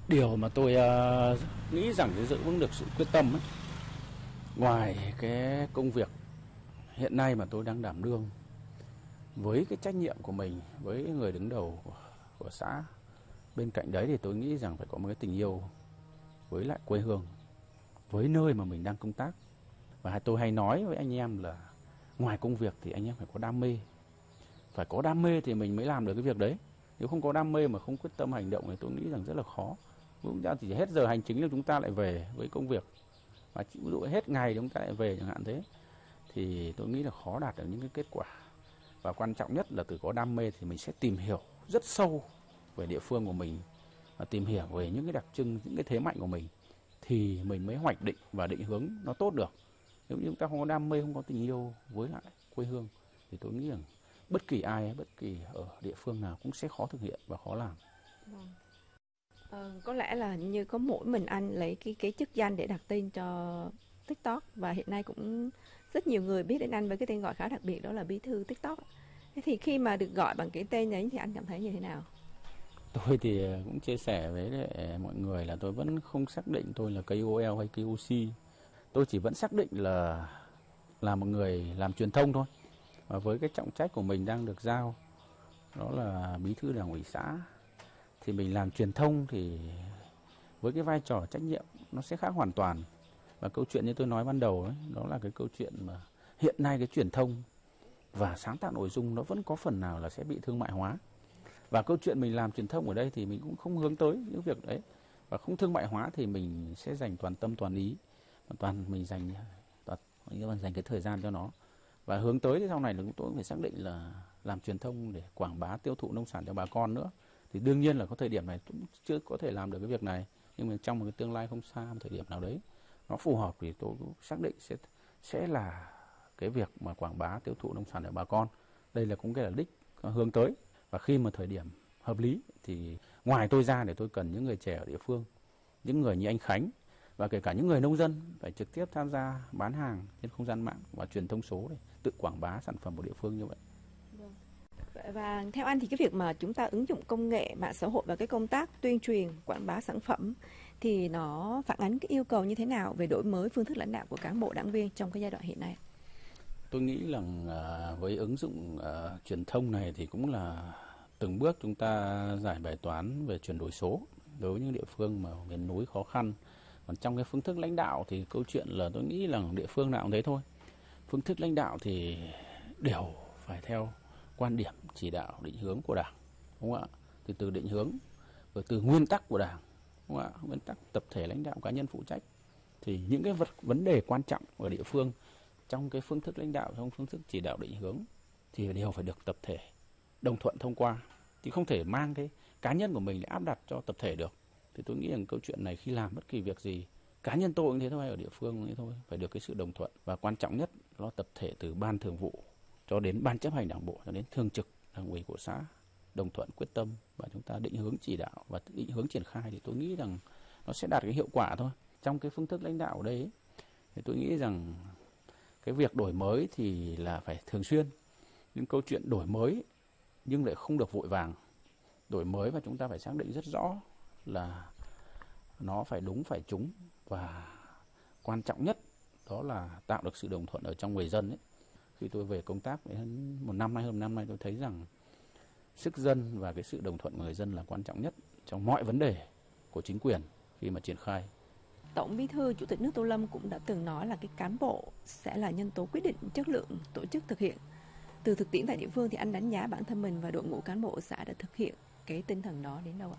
Điều mà tôi nghĩ rằng để giữ vững được sự quyết tâm ấy, ngoài cái công việc hiện nay mà tôi đang đảm đương, với cái trách nhiệm của mình với người đứng đầu của xã, bên cạnh đấy thì tôi nghĩ rằng phải có một cái tình yêu với lại quê hương, với nơi mà mình đang công tác. Và tôi hay nói với anh em là ngoài công việc thì anh em phải có đam mê. Phải có đam mê thì mình mới làm được cái việc đấy. Nếu không có đam mê mà không quyết tâm hành động thì tôi nghĩ rằng rất là khó. Chúng ta chỉ hết giờ hành chính là chúng ta lại về với công việc. Và ví dụ hết ngày chúng ta lại về chẳng hạn thế. Thì tôi nghĩ là khó đạt được những cái kết quả. Và quan trọng nhất là từ có đam mê thì mình sẽ tìm hiểu rất sâu về địa phương của mình. Và tìm hiểu về những cái đặc trưng, những cái thế mạnh của mình. Thì mình mới hoạch định và định hướng nó tốt được. Nếu như chúng ta không có đam mê, không có tình yêu với lại quê hương thì tôi nghĩ rằng bất kỳ ai, bất kỳ ở địa phương nào cũng sẽ khó thực hiện và khó làm. Có lẽ là như có mỗi mình anh lấy cái chức danh để đặt tên cho TikTok, và hiện nay cũng rất nhiều người biết đến anh với cái tên gọi khá đặc biệt, đó là Bí thư TikTok. Thế thì khi mà được gọi bằng cái tên đấy thì anh cảm thấy như thế nào? Tôi thì cũng chia sẻ với mọi người là tôi vẫn không xác định tôi là KOL hay KOC. Tôi chỉ vẫn xác định là một người làm truyền thông thôi. Và với cái trọng trách của mình đang được giao, đó là bí thư đảng ủy xã, thì mình làm truyền thông thì với cái vai trò trách nhiệm nó sẽ khác hoàn toàn. Và câu chuyện như tôi nói ban đầu ấy, đó là cái câu chuyện mà hiện nay cái truyền thông và sáng tạo nội dung nó vẫn có phần nào là sẽ bị thương mại hóa. Và câu chuyện mình làm truyền thông ở đây thì mình cũng không hướng tới những việc đấy. Và không thương mại hóa thì mình sẽ dành toàn tâm toàn ý, mình dành cái thời gian cho nó. Và hướng tới thì sau này là chúng tôi cũng phải xác định là làm truyền thông để quảng bá tiêu thụ nông sản cho bà con nữa. Thì đương nhiên là có thời điểm này cũng chưa có thể làm được cái việc này, nhưng mà trong một cái tương lai không xa, một thời điểm nào đấy nó phù hợp thì tôi cũng xác định sẽ là cái việc mà quảng bá tiêu thụ nông sản cho bà con. Đây là cũng cái là đích hướng tới. Và khi mà thời điểm hợp lý thì ngoài tôi ra để tôi cần những người trẻ ở địa phương, những người như anh Khánh và kể cả những người nông dân phải trực tiếp tham gia bán hàng trên không gian mạng và truyền thông số để tự quảng bá sản phẩm của địa phương như vậy. Và theo anh thì cái việc mà chúng ta ứng dụng công nghệ, mạng xã hội và cái công tác tuyên truyền, quảng bá sản phẩm thì nó phản ánh cái yêu cầu như thế nào về đổi mới phương thức lãnh đạo của cán bộ đảng viên trong cái giai đoạn hiện nay? Tôi nghĩ rằng với ứng dụng truyền thông này thì cũng là từng bước chúng ta giải bài toán về chuyển đổi số đối với những địa phương mà miền núi khó khăn. Còn trong cái phương thức lãnh đạo thì câu chuyện là tôi nghĩ là địa phương nào cũng thế thôi. Phương thức lãnh đạo thì đều phải theo quan điểm chỉ đạo định hướng của Đảng, đúng không ạ? Từ định hướng, rồi từ nguyên tắc của Đảng, đúng không ạ? Nguyên tắc tập thể lãnh đạo cá nhân phụ trách. Thì những cái vấn đề quan trọng ở địa phương trong cái phương thức lãnh đạo, trong phương thức chỉ đạo định hướng thì đều phải được tập thể đồng thuận thông qua, thì không thể mang cái cá nhân của mình để áp đặt cho tập thể được. Thì tôi nghĩ rằng câu chuyện này khi làm bất kỳ việc gì, cá nhân tôi cũng thế thôi, ở địa phương cũng thế thôi, phải được cái sự đồng thuận. Và quan trọng nhất nó tập thể từ ban thường vụ cho đến ban chấp hành đảng bộ, cho đến thường trực đảng ủy của xã đồng thuận quyết tâm và chúng ta định hướng chỉ đạo và định hướng triển khai, thì tôi nghĩ rằng nó sẽ đạt cái hiệu quả thôi. Trong cái phương thức lãnh đạo ở đây ấy, thì tôi nghĩ rằng cái việc đổi mới thì là phải thường xuyên. Những câu chuyện đổi mới nhưng lại không được vội vàng. Đổi mới và chúng ta phải xác định rất rõ là nó phải đúng, phải trúng, và quan trọng nhất đó là tạo được sự đồng thuận ở trong người dân ấy. Khi tôi về công tác hơn một năm nay tôi thấy rằng sức dân và cái sự đồng thuận của người dân là quan trọng nhất trong mọi vấn đề của chính quyền khi mà triển khai. Tổng Bí thư Chủ tịch nước Tô Lâm cũng đã từng nói là cái cán bộ sẽ là nhân tố quyết định chất lượng tổ chức thực hiện. Từ thực tiễn tại địa phương thì anh đánh giá bản thân mình và đội ngũ cán bộ xã đã thực hiện cái tinh thần đó đến đâu ạ?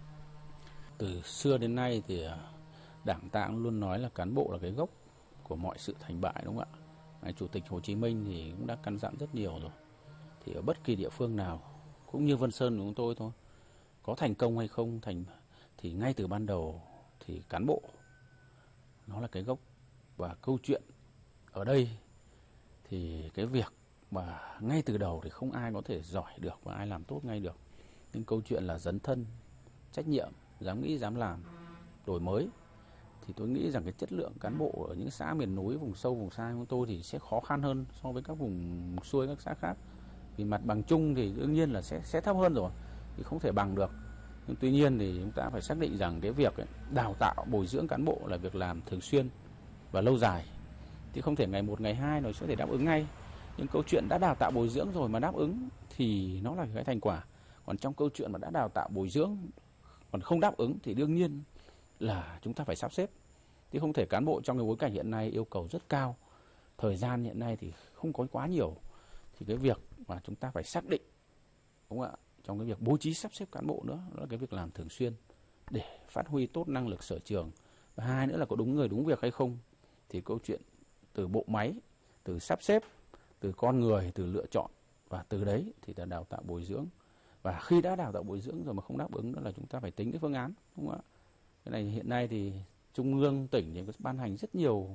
Từ xưa đến nay thì Đảng ta cũng luôn nói là cán bộ là cái gốc của mọi sự thành bại, đúng không ạ? Chủ tịch Hồ Chí Minh thì cũng đã căn dặn rất nhiều rồi. Thì ở bất kỳ địa phương nào, cũng như Vân Sơn của chúng tôi thôi, có thành công hay không thì ngay từ ban đầu thì cán bộ nó là cái gốc. Và câu chuyện ở đây thì cái việc mà ngay từ đầu thì không ai có thể giỏi được và ai làm tốt ngay được. Nhưng câu chuyện là dấn thân, trách nhiệm, dám nghĩ, dám làm, đổi mới, thì tôi nghĩ rằng cái chất lượng cán bộ ở những xã miền núi, vùng sâu, vùng xa của tôi thì sẽ khó khăn hơn so với các vùng xuôi, các xã khác. Vì mặt bằng chung thì đương nhiên là sẽ thấp hơn rồi, thì không thể bằng được. Nhưng tuy nhiên thì chúng ta phải xác định rằng cái việc đào tạo bồi dưỡng cán bộ là việc làm thường xuyên và lâu dài, chứ không thể ngày một ngày hai nó sẽ thể đáp ứng ngay. Nhưng câu chuyện đã đào tạo bồi dưỡng rồi mà đáp ứng thì nó là cái thành quả. Còn trong câu chuyện mà đã đào tạo bồi dưỡng còn không đáp ứng thì đương nhiên là chúng ta phải sắp xếp. Chứ không thể cán bộ trong cái bối cảnh hiện nay yêu cầu rất cao, thời gian hiện nay thì không có quá nhiều. Thì cái việc mà chúng ta phải xác định, đúng không ạ, trong cái việc bố trí sắp xếp cán bộ nữa, đó là cái việc làm thường xuyên để phát huy tốt năng lực sở trường. Và hai nữa là có đúng người đúng việc hay không. Thì câu chuyện từ bộ máy, từ sắp xếp, từ con người, từ lựa chọn, và từ đấy thì là đào tạo bồi dưỡng. Và khi đã đào tạo bồi dưỡng rồi mà không đáp ứng nữa là chúng ta phải tính cái phương án, đúng không ạ? Cái này hiện nay thì trung ương, tỉnh thì có ban hành rất nhiều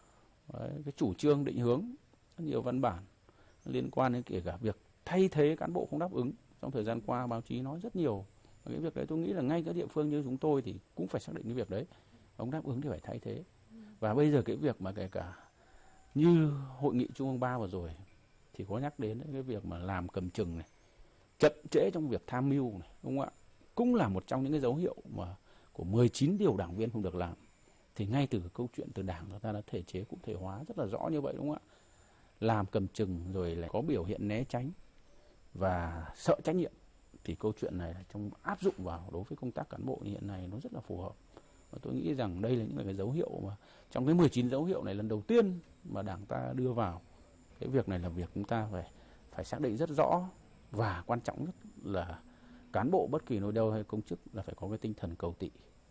cái chủ trương định hướng, rất nhiều văn bản liên quan đến kể cả việc thay thế cán bộ không đáp ứng. Trong thời gian qua báo chí nói rất nhiều. Và cái việc đấy tôi nghĩ là ngay các địa phương như chúng tôi thì cũng phải xác định cái việc đấy. Không đáp ứng thì phải thay thế. Và bây giờ cái việc mà kể cả như hội nghị Trung ương 3 vừa rồi thì có nhắc đến cái việc mà làm cầm chừng này, chậm trễ trong việc tham mưu này, đúng không ạ? Cũng là một trong những cái dấu hiệu mà của 19 điều đảng viên không được làm. Thì ngay từ câu chuyện từ đảng chúng ta đã thể chế cụ thể hóa rất là rõ như vậy, đúng không ạ? Làm cầm chừng rồi lại có biểu hiện né tránh và sợ trách nhiệm, thì câu chuyện này là trong áp dụng vào đối với công tác cán bộ như hiện nay nó rất là phù hợp. Và tôi nghĩ rằng đây là những cái dấu hiệu mà trong cái 19 dấu hiệu này lần đầu tiên mà đảng ta đưa vào cái việc này là việc chúng ta phải xác định rất rõ. Và quan trọng nhất là cán bộ bất kỳ nơi đâu hay công chức là phải có cái tinh thần cầu thị,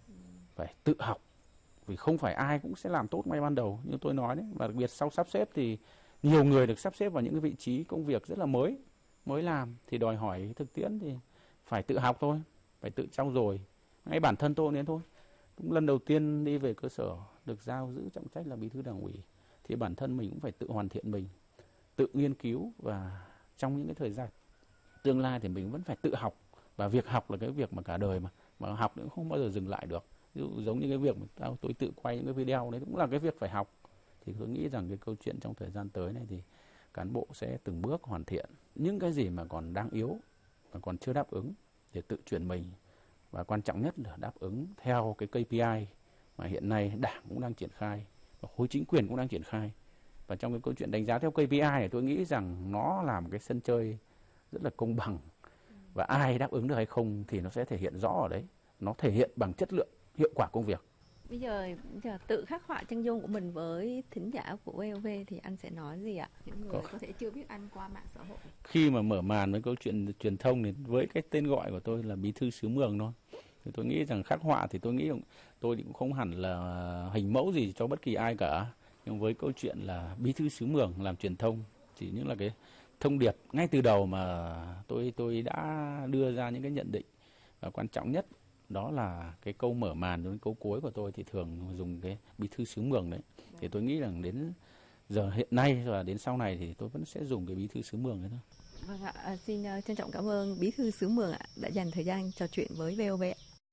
phải tự học, vì không phải ai cũng sẽ làm tốt ngay ban đầu như tôi nói đấy. Và đặc biệt sau sắp xếp thì nhiều người được sắp xếp vào những cái vị trí công việc rất là mới làm, thì đòi hỏi thực tiễn thì phải tự học thôi, phải tự trau dồi. Ngay bản thân tôi nên thôi, cũng lần đầu tiên đi về cơ sở được giao giữ trọng trách là bí thư đảng ủy, thì bản thân mình cũng phải tự hoàn thiện mình, tự nghiên cứu, và trong những cái thời gian tương lai thì mình vẫn phải tự học. Và việc học là cái việc mà cả đời mà học cũng không bao giờ dừng lại được. Ví dụ giống như cái việc mà tôi tự quay những cái video đấy cũng là cái việc phải học. Thì tôi nghĩ rằng cái câu chuyện trong thời gian tới này thì cán bộ sẽ từng bước hoàn thiện những cái gì mà còn đang yếu và còn chưa đáp ứng để tự chuyển mình, và quan trọng nhất là đáp ứng theo cái KPI mà hiện nay đảng cũng đang triển khai và khối chính quyền cũng đang triển khai. Và trong cái câu chuyện đánh giá theo KPI này, tôi nghĩ rằng nó là một cái sân chơi rất là công bằng, và ai đáp ứng được hay không thì nó sẽ thể hiện rõ ở đấy. Nó thể hiện bằng chất lượng, hiệu quả công việc. Bây giờ tự khắc họa chân dung của mình với thính giả của VOV thì anh sẽ nói gì ạ? Những người có thể chưa biết anh qua mạng xã hội. Khi mà mở màn với câu chuyện truyền thông thì với cái tên gọi của tôi là bí thư xứ Mường thôi. Thì tôi nghĩ rằng khắc họa thì tôi nghĩ tôi cũng không hẳn là hình mẫu gì cho bất kỳ ai cả. Nhưng với câu chuyện là bí thư xứ Mường làm truyền thông thì những là cái thông điệp ngay từ đầu mà tôi đã đưa ra những cái nhận định. Và quan trọng nhất đó là cái câu mở màn đến câu cuối của tôi thì thường dùng cái bí thư xứ Mường đấy. Thì tôi nghĩ rằng đến giờ hiện nay và đến sau này thì tôi vẫn sẽ dùng cái bí thư xứ Mường đấy thôi. Vâng ạ, xin trân trọng cảm ơn bí thư xứ Mường ạ đã dành thời gian trò chuyện với VOV.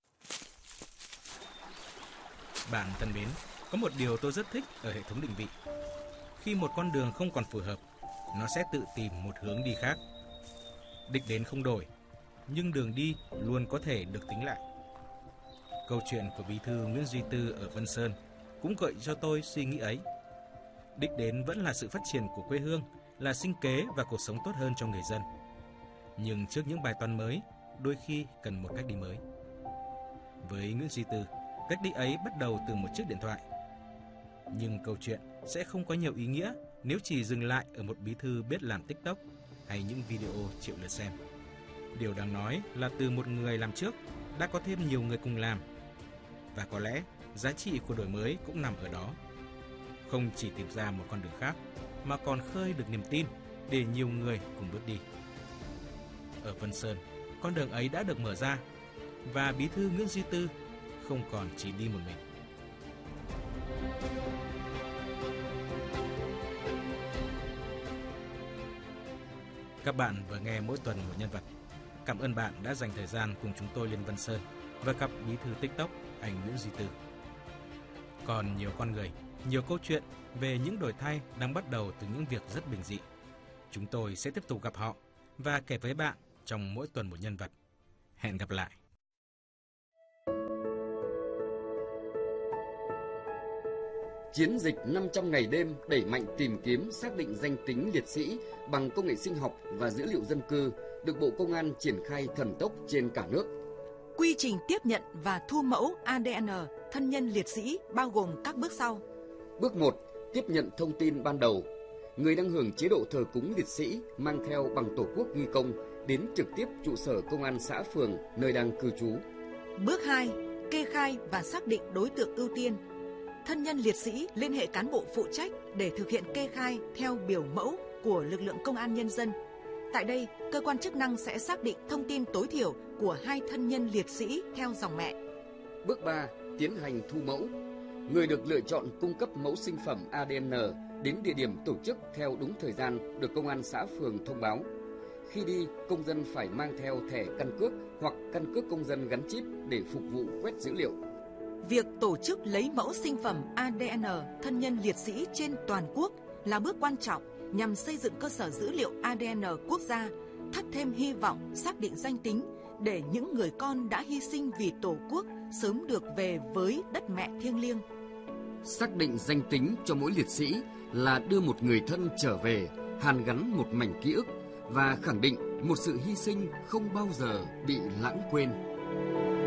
Bạn thân mến, có một điều tôi rất thích ở hệ thống định vị. Khi một con đường không còn phù hợp, nó sẽ tự tìm một hướng đi khác. Đích đến không đổi, nhưng đường đi luôn có thể được tính lại. Câu chuyện của bí thư Nguyễn Duy Tư ở Vân Sơn cũng gợi cho tôi suy nghĩ ấy. Đích đến vẫn là sự phát triển của quê hương, là sinh kế và cuộc sống tốt hơn cho người dân. Nhưng trước những bài toán mới, đôi khi cần một cách đi mới. Với Nguyễn Duy Tư, cách đi ấy bắt đầu từ một chiếc điện thoại. Nhưng câu chuyện sẽ không có nhiều ý nghĩa nếu chỉ dừng lại ở một bí thư biết làm TikTok hay những video triệu lượt xem. Điều đáng nói là từ một người làm trước đã có thêm nhiều người cùng làm. Và có lẽ giá trị của đổi mới cũng nằm ở đó. Không chỉ tìm ra một con đường khác, mà còn khơi được niềm tin để nhiều người cùng bước đi. Ở Vân Sơn, con đường ấy đã được mở ra, và bí thư Nguyễn Duy Tư không còn chỉ đi một mình. Các bạn vừa nghe Mỗi tuần một nhân vật. Cảm ơn bạn đã dành thời gian cùng chúng tôi lên Vân Sơn và gặp bí thư TikTok anh Nguyễn Duy Tư. Còn nhiều con người, nhiều câu chuyện về những đổi thay đang bắt đầu từ những việc rất bình dị. Chúng tôi sẽ tiếp tục gặp họ và kể với bạn trong Mỗi tuần một nhân vật. Hẹn gặp lại. Chiến dịch 500 ngày đêm đẩy mạnh tìm kiếm xác định danh tính liệt sĩ bằng công nghệ sinh học và dữ liệu dân cư được Bộ Công an triển khai thần tốc trên cả nước. Quy trình tiếp nhận và thu mẫu ADN thân nhân liệt sĩ bao gồm các bước sau. Bước 1. Tiếp nhận thông tin ban đầu. Người đang hưởng chế độ thờ cúng liệt sĩ mang theo bằng Tổ quốc ghi công đến trực tiếp trụ sở công an xã phường nơi đang cư trú. Bước 2. Kê khai và xác định đối tượng ưu tiên. Thân nhân liệt sĩ liên hệ cán bộ phụ trách để thực hiện kê khai theo biểu mẫu của lực lượng công an nhân dân. Tại đây, cơ quan chức năng sẽ xác định thông tin tối thiểu của hai thân nhân liệt sĩ theo dòng mẹ. Bước 3. Tiến hành thu mẫu. Người được lựa chọn cung cấp mẫu sinh phẩm ADN đến địa điểm tổ chức theo đúng thời gian được công an xã phường thông báo. Khi đi, công dân phải mang theo thẻ căn cước hoặc căn cước công dân gắn chip để phục vụ quét dữ liệu. Việc tổ chức lấy mẫu sinh phẩm ADN thân nhân liệt sĩ trên toàn quốc là bước quan trọng nhằm xây dựng cơ sở dữ liệu ADN quốc gia, thắt thêm hy vọng xác định danh tính để những người con đã hy sinh vì Tổ quốc sớm được về với đất mẹ thiêng liêng. Xác định danh tính cho mỗi liệt sĩ là đưa một người thân trở về, hàn gắn một mảnh ký ức và khẳng định một sự hy sinh không bao giờ bị lãng quên.